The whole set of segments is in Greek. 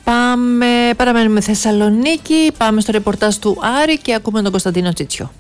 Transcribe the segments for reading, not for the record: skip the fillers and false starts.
Παραμένουμε Θεσσαλονίκη, πάμε στο ρεπορτάζ του Άρη και ακούμε τον Κωνσταντίνο Τσίτσιο.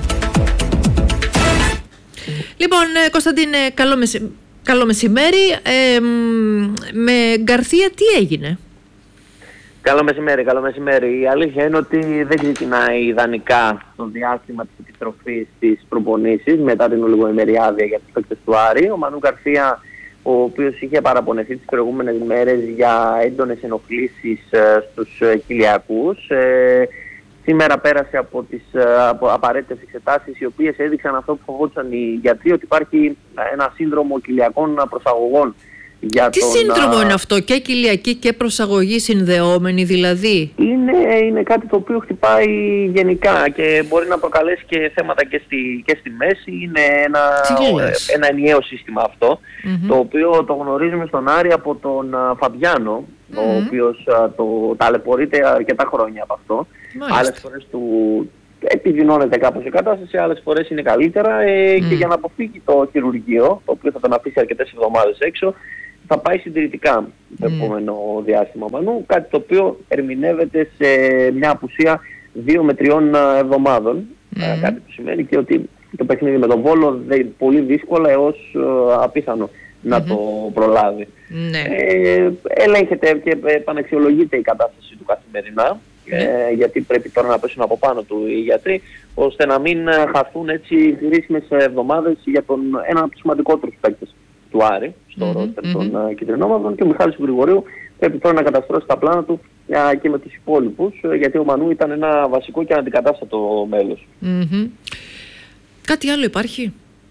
Λοιπόν, Κωνσταντίνε, καλό μεσημέρι. Με Γκαρθία τι έγινε? Καλό μεσημέρι. Η αλήθεια είναι ότι δεν ξεκινάει ιδανικά στο διάστημα της επιστροφής της προπονήσεις μετά την ολιγοημερή άδεια για τους παίκτες του Άρη. Ο Μανού Γκαρθία, ο οποίος είχε παραπονεθεί τις προηγούμενες μέρες για έντονες ενοχλήσεις στους κοιλιακούς, σήμερα πέρασε από τις απαραίτητες εξετάσεις, οι οποίες έδειξαν αυτό που φοβόντουσαν οι γιατροί, ότι υπάρχει ένα σύνδρομο κοιλιακών προσαγωγών. Τι σύνδρομο είναι αυτό, και κοιλιακή και προσαγωγή συνδεόμενη δηλαδή? Είναι κάτι το οποίο χτυπάει γενικά και μπορεί να προκαλέσει και θέματα και στη μέση. Είναι ένα ενιαίο σύστημα αυτό, το οποίο το γνωρίζουμε στον Άρη από τον Φαμπιάνο, ο οποίος ταλαιπωρείται αρκετά χρόνια από αυτό. Άλλες φορές του επιδεινώνεται κάπως η κατάσταση, άλλες φορές είναι καλύτερα, και για να αποφύγει το χειρουργείο, το οποίο θα τον αφήσει αρκετές εβδομάδες έξω, θα πάει συντηρητικά το επόμενο διάστημα Μανού, κάτι το οποίο ερμηνεύεται σε μια απουσία 2 με 3 εβδομάδων, κάτι που σημαίνει και ότι το παιχνίδι με τον Βόλο πολύ δύσκολα έως απίθανο να το προλάβει. Ελέγχεται και επαναξιολογείται η κατάσταση του καθημερινά, γιατί πρέπει τώρα να πέσουν από πάνω του οι γιατροί, ώστε να μην χαθούν έτσι χρήσιμες εβδομάδες για ένα από τους σημαντικότερους παίκτες του Άρη στο ρόστερ των κυτρινόμαυρων, και ο Μιχάλης Γρηγορίου πρέπει τώρα να καταστρώσει τα πλάνα του και με τους υπόλοιπους, γιατί ο Μανού ήταν ένα βασικό και αναντικατάστατο μέλος. Κάτι άλλο υπάρχει?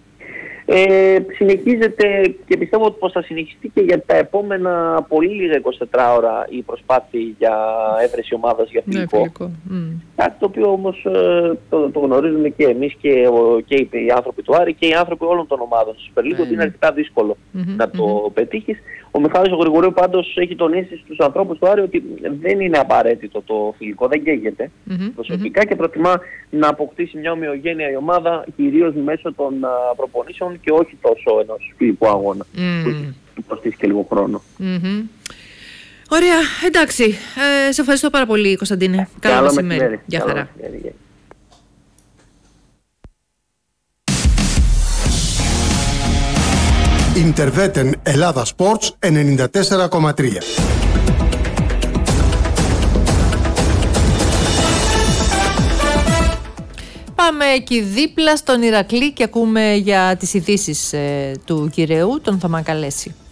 Συνεχίζεται και πιστεύω πως θα συνεχιστεί και για τα επόμενα πολύ λίγα 24 ώρα η προσπάθεια για έβρεση ομάδας για φιλικό. Κάτι το οποίο όμως το γνωρίζουμε και εμείς και οι άνθρωποι του Άρη και οι άνθρωποι όλων των ομάδων στο Super League, ότι είναι αρκετά δύσκολο να το πετύχεις. Ο Μιχάλης Γρηγορίου πάντως έχει τονίσει στους ανθρώπους του Άρη ότι δεν είναι απαραίτητο το φιλικό, δεν καίγεται προσωπικά και προτιμά να αποκτήσει μια ομοιογένεια η ομάδα, κυρίως μέσω των προπονήσεων και όχι τόσο ενός φιλικού αγώνα που του προστίσει και λίγο χρόνο. Ωραία, εντάξει. Σε ευχαριστώ πάρα πολύ, Κωνσταντίνε. Καλό μεσημέρι. Γεια χαρά. Interveten Ελλάδα Sports 94,3. Πάμε εκεί δίπλα στον Ηρακλή και ακούμε για τις ειδήσεις του Κυραίου, τον Θωμά Καλέση.